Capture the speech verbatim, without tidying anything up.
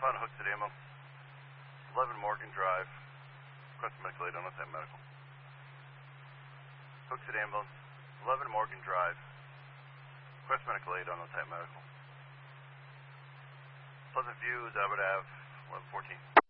Found Hook City Ammo. eleven Morgan Drive. Request medical aid on that medical. Hook City Ambulance. eleven Morgan Drive. Request medical aid on that medical. Pleasant View, Albert Ave, eleven fourteen.